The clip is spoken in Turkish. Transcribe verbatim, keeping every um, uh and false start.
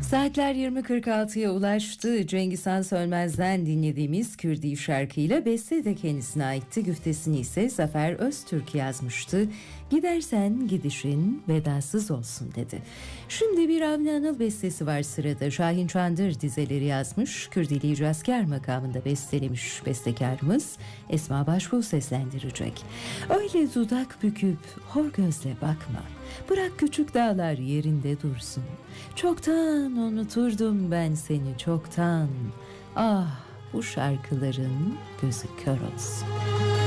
Saatler yirmi kırk altıya ulaştı. Cengiz Han Sönmez'den dinlediğimiz Kürdi şarkıyla beste de kendisine aitti. Güftesini ise Zafer Öztürk yazmıştı. Gidersen gidişin vedasız olsun dedi. Şimdi bir Avni Anıl bestesi var sırada. Şahin Çandır dizeleri yazmış. Kürdili Cazkar makamında bestelemiş bestekarımız Esma Başbuğ seslendirecek. Öyle dudak büküp hor gözle bakma. Bırak küçük dağlar yerinde dursun. Çoktan unuturdum ben seni çoktan. Ah, bu şarkıların gözü kör olsun.